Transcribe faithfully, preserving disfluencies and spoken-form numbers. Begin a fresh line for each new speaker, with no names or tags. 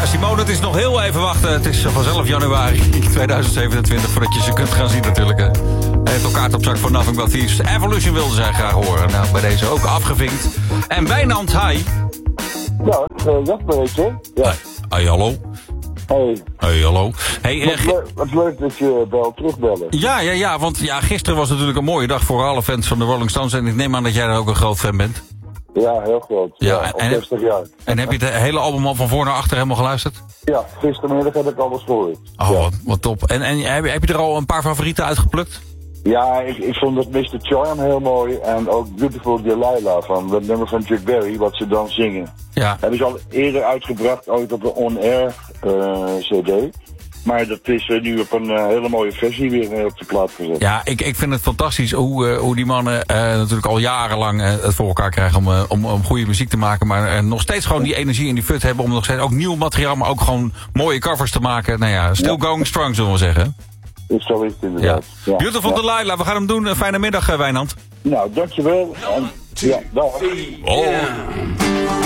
Simone, het is nog heel even wachten. Het is vanzelf januari tweeduizend zevenentwintig voordat je ze kunt gaan zien natuurlijk. Hij heeft al kaart op zak voor Nothing But Thieves. Evolution wilde zij graag horen. Nou, bij deze ook afgevinkt. En Wijnand, hi.
Ja, uh, Jasper weet je. Ja.
Hey, hallo.
Hey.
Hey, hallo. Hey,
wat, le- wat leuk dat je bel terugbellen.
Ja, ja, ja, want ja, gisteren was natuurlijk een mooie dag voor alle fans van de Rolling Stones. En ik neem aan dat jij daar ook een groot fan bent.
Ja, heel groot. Ja,
ja
al
en,
zestig jaar.
En heb je het hele album al van voor naar achter helemaal geluisterd?
Ja, gistermiddag heb ik alles gehoord.
Oh,
ja.
wat, wat top. En, en heb, je, heb je er al een paar favorieten uitgeplukt?
Ja, ik, ik vond dat mister Charm heel mooi. En ook Beautiful Delilah van dat nummer van Chuck Berry, wat ze dan zingen.
Ja.
Hebben ze al eerder uitgebracht, ooit op de On-Air uh, cd. Maar dat is uh, nu op een uh, hele mooie versie weer uh, op de plaat gezet.
Ja, ik, ik vind het fantastisch hoe, uh, hoe die mannen uh, natuurlijk al jarenlang uh, het voor elkaar krijgen om, uh, om, om goede muziek te maken. Maar uh, nog steeds gewoon die energie en die fut hebben om nog steeds ook nieuw materiaal, maar ook gewoon mooie covers te maken. Nou ja, still ja. going strong zullen we zeggen.
Is zo is het inderdaad.
Ja.
Ja.
Beautiful ja. Delilah, we gaan hem doen. Een fijne middag, uh, Wijnand.
Nou, dankjewel. En, ja, dag.
Oh.